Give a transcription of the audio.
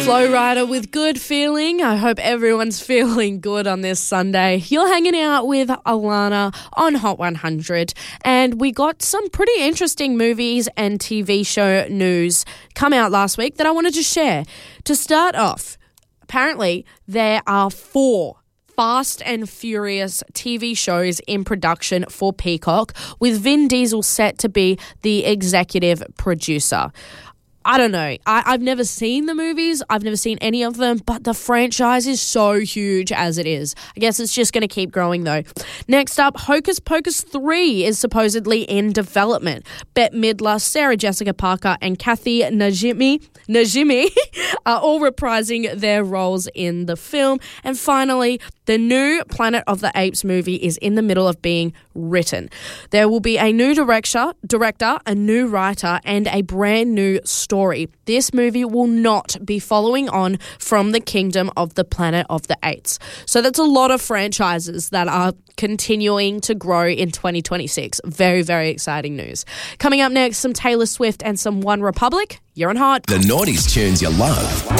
Flow Rider with Good Feeling. I hope everyone's feeling good on this Sunday. You're hanging out with Alana on Hot 100, and we got some pretty interesting movies and TV show news come out last week that I wanted to share. To start off, apparently there are 4 Fast and Furious TV shows in production for Peacock, with Vin Diesel set to be the executive producer. I don't know. I've never seen the movies. I've never seen any of them, but the franchise is so huge as it is. I guess it's just going to keep growing though. Next up, Hocus Pocus 3 is supposedly in development. Bette Midler, Sarah Jessica Parker, and Kathy Najimy are all reprising their roles in the film. And finally, the new Planet of the Apes movie is in the middle of being written. There will be a new director, a new writer, and a brand new story. This movie will not be following on from the Kingdom of the Planet of the Apes. So that's a lot of franchises that are continuing to grow in 2026. Very, very exciting news. Coming up next, some Taylor Swift and some One Republic. You're on Hot. The noughties tunes you love.